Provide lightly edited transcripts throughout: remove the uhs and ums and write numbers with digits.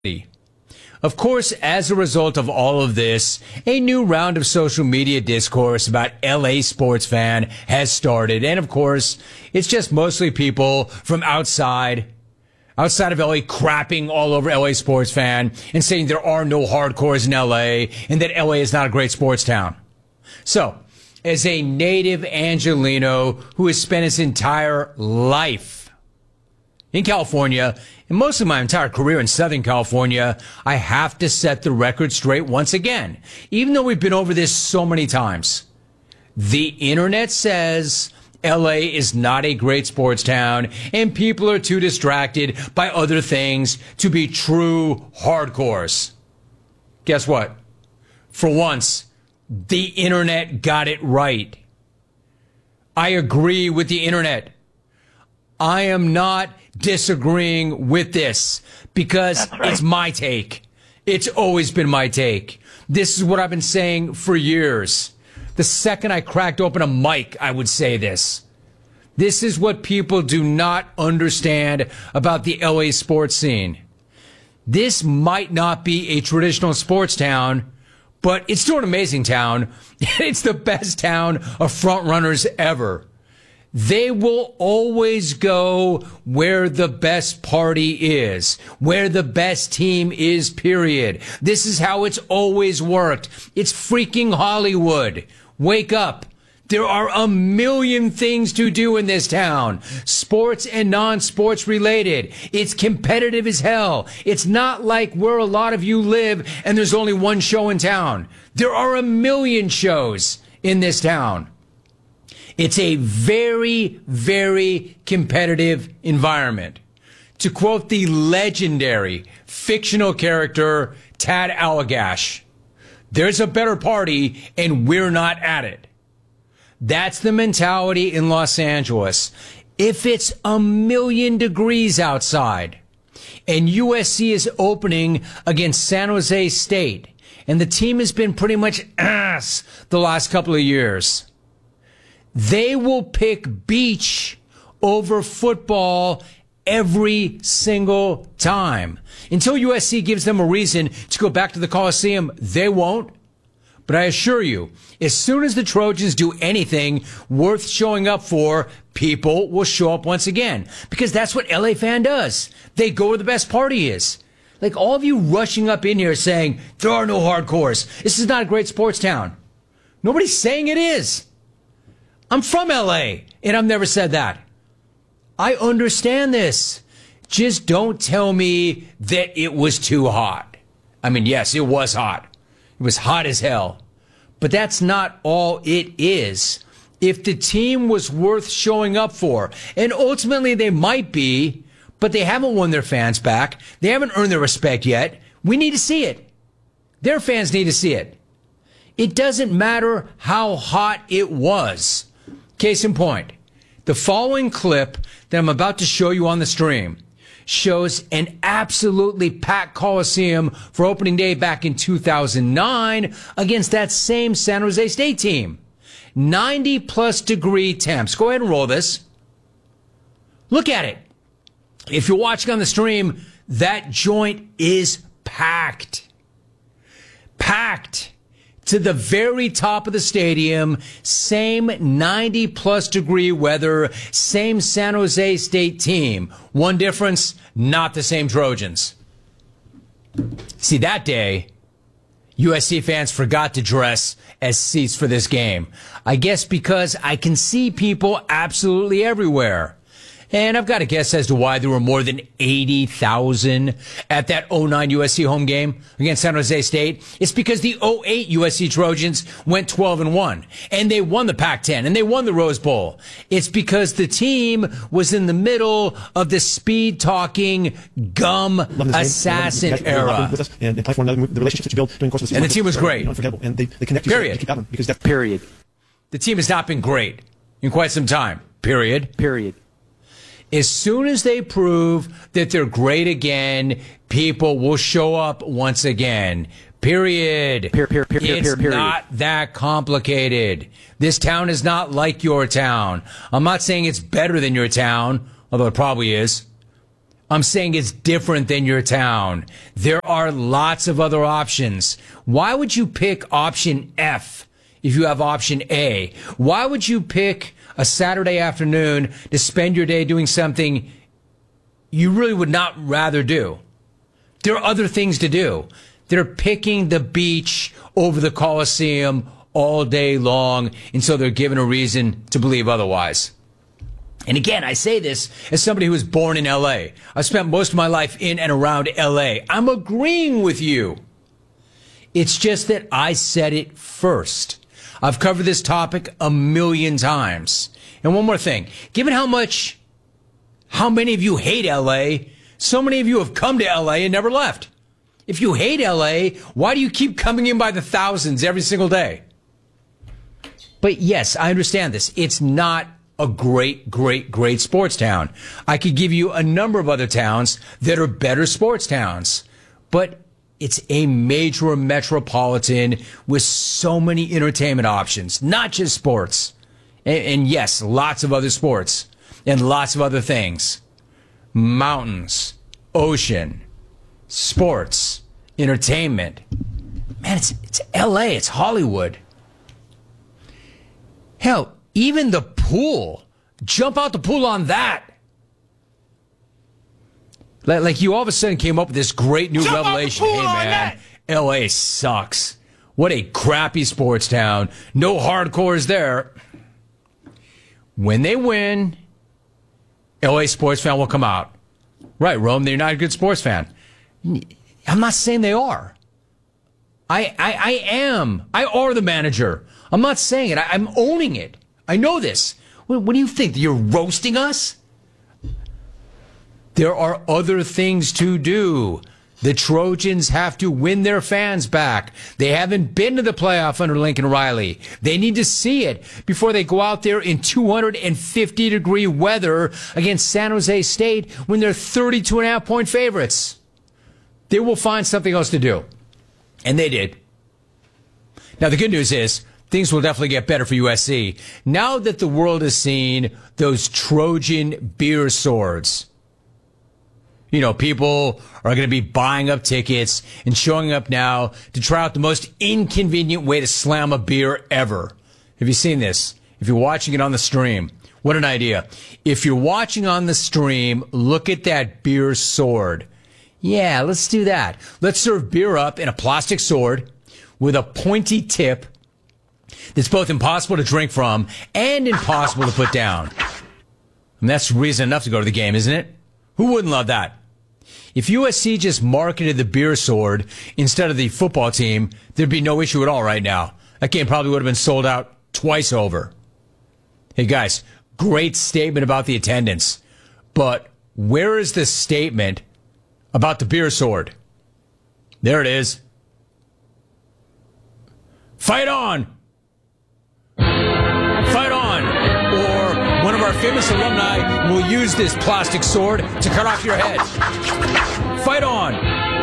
Of course, as a result of all of this, a new round of social media discourse about LA sports fan has started. And of course, it's just mostly people from outside of LA crapping all over LA sports fan and saying there are no hardcores in LA and that LA is not a great sports town. So, as a native Angelino who has spent his entire life in California, and most of my entire career in Southern California, I have to set the record straight once again. Even though we've been over this so many times, the internet says LA is not a great sports town and people are too distracted by other things to be true hardcores. Guess what? For once, the internet got it right. I agree with the internet. I am not disagreeing with this because it's my take. It's always been my take. This is what I've been saying for years. The second I cracked open a mic, I would say this. This is what people do not understand about the LA sports scene. This might not be a traditional sports town, but it's still an amazing town. It's the best town of front runners ever. They will always go where the best party is, where the best team is, period. This is how it's always worked. It's freaking Hollywood. Wake up. There are a million things to do in this town, sports and non-sports related. It's competitive as hell. It's not like where a lot of you live and there's only one show in town. There are a million shows in this town. It's a very, very competitive environment. To quote the legendary fictional character Tad Allagash, there's a better party and we're not at it. That's the mentality in Los Angeles. If it's 1,000,000 degrees outside and USC is opening against San Jose State and the team has been pretty much ass the last couple of years, they will pick beach over football every single time. Until USC gives them a reason to go back to the Coliseum, they won't. But I assure you, as soon as the Trojans do anything worth showing up for, people will show up once again. Because that's what LA fan does. They go where the best party is. Like all of you rushing up in here saying, there are no hardcores. This is not a great sports town. Nobody's saying it is. I'm from LA, and I've never said that. I understand this. Just don't tell me that it was too hot. I mean, yes, it was hot. It was hot as hell. But that's not all it is. If the team was worth showing up for, and ultimately they might be, but they haven't won their fans back. They haven't earned their respect yet. We need to see it. Their fans need to see it. It doesn't matter how hot it was. Case in point, the following clip that I'm about to show you on the stream shows an absolutely packed Coliseum for opening day back in 2009 against that same San Jose State team. 90-plus degree temps. Go ahead and roll this. Look at it. If you're watching on the stream, that joint is packed. Packed. To the very top of the stadium, same 90-plus degree weather, same San Jose State team. One difference, not the same Trojans. See, that day, USC fans forgot to dress as seats for this game. I guess because I can see people absolutely everywhere. And I've got a guess as to why there were more than 80,000 at that '09 USC home game against San Jose State. It's because the '08 USC Trojans went 12-1, and they won the Pac-10, and they won the Rose Bowl. It's because the team was in the middle of the speed-talking gum assassin era. And the team was great. Period. The team has not been great in quite some time. Period. As soon as they prove that they're great again, people will show up once again. Period. It's not that complicated. This town is not like your town. I'm not saying it's better than your town, although it probably is. I'm saying it's different than your town. There are lots of other options. Why would you pick option F if you have option A? Why would you pick a Saturday afternoon to spend your day doing something you really would not rather do? There are other things to do. They're picking the beach over the Coliseum all day long, and so they're given a reason to believe otherwise. And again, I say this as somebody who was born in L.A. I spent most of my life in and around L.A. I'm agreeing with you. It's just that I said it first. I've covered this topic a million times. And one more thing. Given how many of you hate L.A., so many of you have come to L.A. and never left. If you hate L.A., why do you keep coming in by the thousands every single day? But yes, I understand this. It's not a great sports town. I could give you a number of other towns that are better sports towns. But it's a major metropolitan with so many entertainment options, not just sports. And yes, lots of other sports and lots of other things. Mountains, ocean, sports, entertainment. Man, it's L.A., it's Hollywood. Hell, even the pool. Jump out the pool on that. Like you all of a sudden came up with this great new revelation. Hey, man, L.A. sucks. What a crappy sports town. No hardcores there. When they win, L.A. sports fan will come out. Right, Rome, they're not a good sports fan. I'm not saying they are. I am. I are the manager. I'm not saying it. I'm owning it. I know this. What do you think? You're roasting us? There are other things to do. The Trojans have to win their fans back. They haven't been to the playoff under Lincoln Riley. They need to see it before they go out there in 250-degree weather against San Jose State when they're 32.5-point favorites. They will find something else to do. And they did. Now, the good news is things will definitely get better for USC. Now that the world has seen those Trojan beer swords, you know, people are going to be buying up tickets and showing up now to try out the most inconvenient way to slam a beer ever. Have you seen this? If you're watching it on the stream, what an idea. If you're watching on the stream, look at that beer sword. Yeah, let's do that. Let's serve beer up in a plastic sword with a pointy tip that's both impossible to drink from and impossible to put down. And that's reason enough to go to the game, isn't it? Who wouldn't love that? If USC just marketed the beer sword instead of the football team, there'd be no issue at all right now. That game probably would have been sold out twice over. Hey guys, great statement about the attendance. But where is the statement about the beer sword? There it is. Fight on! Fight on! Or one of our famous alumni will use this plastic sword to cut off your head. Fight on!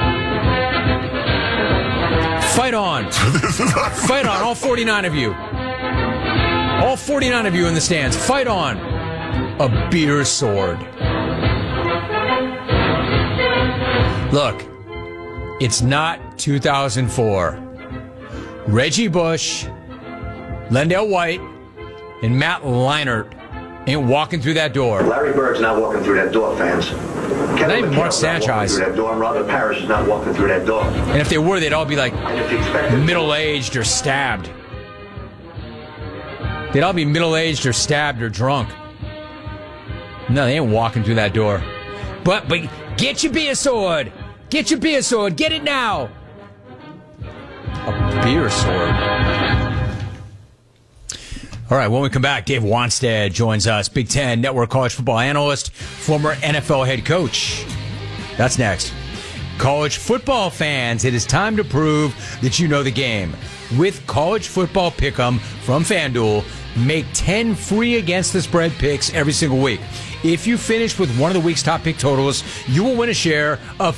Fight on! Fight on, all 49 of you. All 49 of you in the stands. Fight on! A beer sword. Look, it's not 2004. Reggie Bush, Lendell White, and Matt Leinart ain't walking through that door. Larry Bird's not walking through that door, fans. Not even Mark Sanchez. Through that door, and Robert Parrish is not walking through that door. And if they were, they'd all be like middle-aged or stabbed. They'd all be middle-aged or stabbed or drunk. No, they ain't walking through that door. But get your beer sword. Get your beer sword. Get it now. A beer sword. All right, when we come back, Dave Wannstedt joins us, Big Ten Network college football analyst, former NFL head coach. That's next. College football fans, it is time to prove that you know the game. With College Football Pick'em from FanDuel, make 10 free against the spread picks every single week. If you finish with one of the week's top pick totals, you will win a share of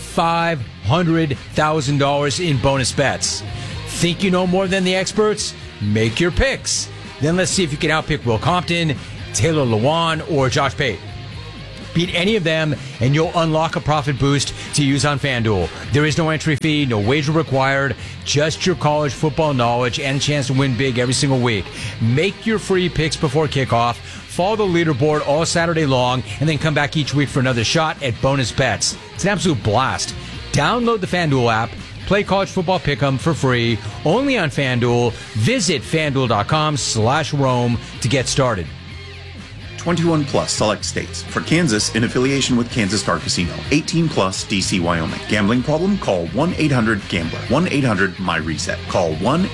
$500,000 in bonus bets. Think you know more than the experts? Make your picks. Then let's see if you can outpick Will Compton, Taylor Lewan, or Josh Pate. Beat any of them, and you'll unlock a profit boost to use on FanDuel. There is no entry fee, no wager required, just your college football knowledge and a chance to win big every single week. Make your free picks before kickoff, follow the leaderboard all Saturday long, and then come back each week for another shot at bonus bets. It's an absolute blast. Download the FanDuel app. Play college football pick'em for free, only on FanDuel. Visit FanDuel.com/Rome to get started. 21 plus select states. For Kansas, in affiliation with Kansas Star Casino. 18 plus DC, Wyoming. Gambling problem? Call 1-800-GAMBLER. 1-800-MY-RESET. Call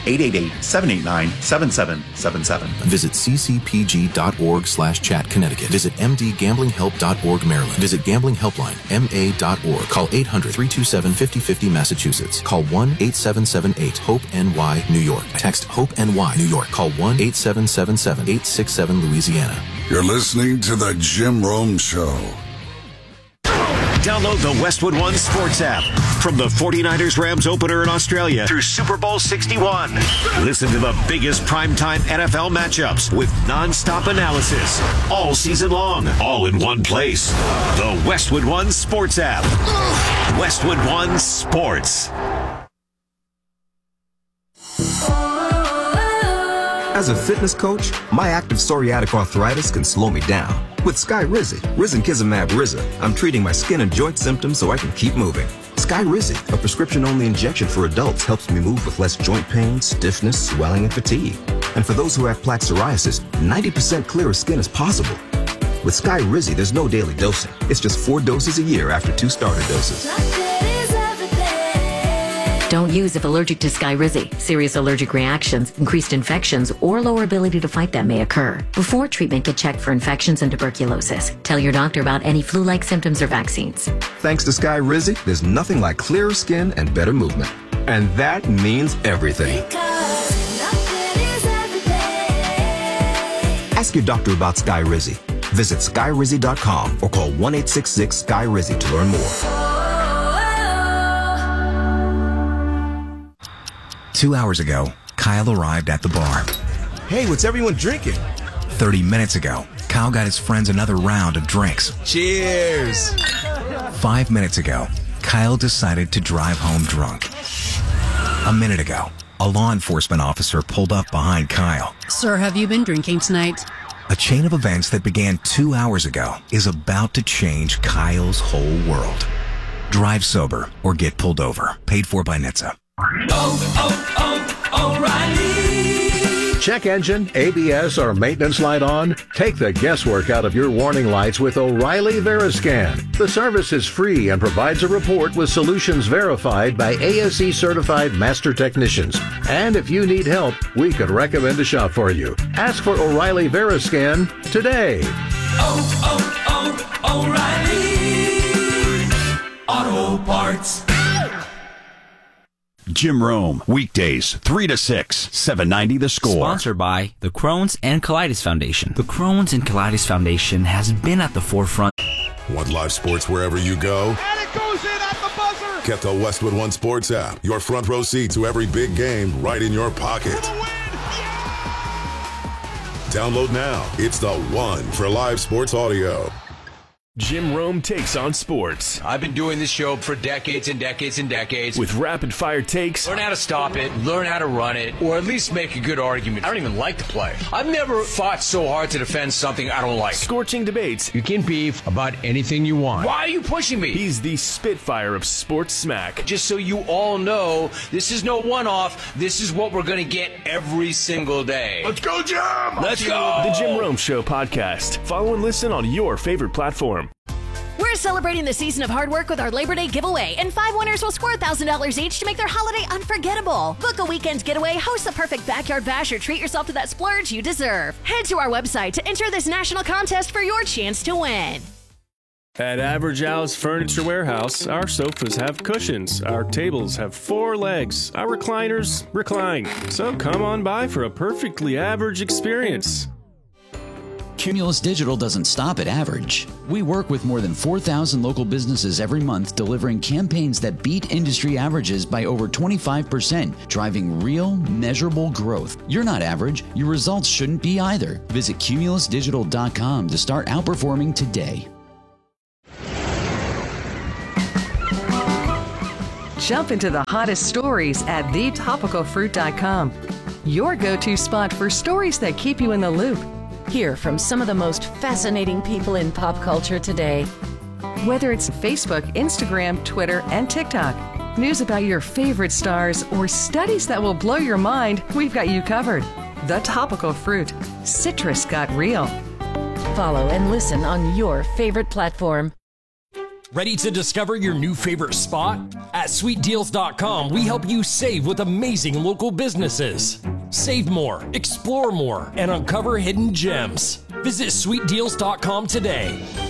1-888-789-7777. Visit ccpg.org/chat Connecticut. Visit mdgamblinghelp.org Maryland. Visit Gambling Helpline ma.org. Call 800-327-5050 Massachusetts. Call 1-8778-HOPE-NY New York. Text HOPE-NY New York. Call 1-8777-867 Louisiana. You're listening to The Jim Rome Show. Download the Westwood One Sports app. From the 49ers-Rams opener in Australia through Super Bowl 61. Listen to the biggest primetime NFL matchups with nonstop analysis all season long, all in one place. The Westwood One Sports app. Westwood One Sports. As a fitness coach, my active psoriatic arthritis can slow me down. With Skyrizi, Risankizumab Riza, I'm treating my skin and joint symptoms so I can keep moving. Skyrizi, a prescription-only injection for adults, helps me move with less joint pain, stiffness, swelling, and fatigue. And for those who have plaque psoriasis, 90% clearer skin is possible. With Skyrizi, there's no daily dosing. It's just 4 doses a year after 2 starter doses. Don't use if allergic to Skyrizi. Serious allergic reactions, increased infections, or lower ability to fight them may occur. Before treatment, get checked for infections and tuberculosis. Tell your doctor about any flu-like symptoms or vaccines. Thanks to Skyrizi, there's nothing like clearer skin and better movement. And that means everything. Ask your doctor about Skyrizi. Visit Skyrizi.com or call 1-866-SKY-RIZI to learn more. 2 hours ago, Kyle arrived at the bar. Hey, what's everyone drinking? 30 minutes ago, Kyle got his friends another round of drinks. Cheers! 5 minutes ago, Kyle decided to drive home drunk. A minute ago, a law enforcement officer pulled up behind Kyle. Sir, have you been drinking tonight? A chain of events that began 2 hours ago is about to change Kyle's whole world. Drive sober or get pulled over. Paid for by NHTSA. O'Reilly. Check engine, ABS, or maintenance light on? Take the guesswork out of your warning lights with O'Reilly Veriscan. The service is free and provides a report with solutions verified by ASE certified master technicians. And if you need help, we could recommend a shop for you. Ask for O'Reilly Veriscan today. O'Reilly Auto Parts. Jim Rome, weekdays, 3 to 6, 790 The Score. Sponsored by the Crohn's and Colitis Foundation. The Crohn's and Colitis Foundation has been at the forefront. Want live sports wherever you go? And it goes in at the buzzer! Get the Westwood One Sports app. Your front row seat to every big game right in your pocket. Download now. It's the one for live sports audio. Jim Rome takes on sports. I've been doing this show for decades and decades and decades. With rapid-fire takes. Learn how to stop it, learn how to run it, or at least make a good argument. I don't even like the play. I've never fought so hard to defend something I don't like. Scorching debates. You can beef about anything you want. Why are you pushing me? He's the Spitfire of sports smack. Just so you all know, this is no one-off. This is what we're going to get every single day. Let's go, Jim! Let's go! The Jim Rome Show podcast. Follow and listen on your favorite platform. We're celebrating the season of hard work with our Labor Day giveaway, and 5 winners will score $1,000 each to make their holiday unforgettable. Book a weekend getaway, host the perfect backyard bash, or treat yourself to that splurge you deserve. Head to our website to enter this national contest for your chance to win. At Average Al's Furniture Warehouse, our sofas have cushions, our tables have 4 legs, our recliners recline. So come on by for a perfectly average experience. Cumulus Digital doesn't stop at average. We work with more than 4,000 local businesses every month, delivering campaigns that beat industry averages by over 25%, driving real, measurable growth. You're not average. Your results shouldn't be either. Visit cumulusdigital.com to start outperforming today. jump into the hottest stories at thetopicalfruit.com. Your go-to spot for stories that keep you in the loop. Hear from some of the most fascinating people in pop culture today. Whether it's Facebook, Instagram, Twitter, and TikTok, news about your favorite stars, or studies that will blow your mind, we've got you covered. The Topical Fruit. Citrus got real. Follow and listen on your favorite platform. Ready to discover your new favorite spot? At sweetdeals.com, we help you save with amazing local businesses. Save more, explore more, and uncover hidden gems. Visit sweetdeals.com today.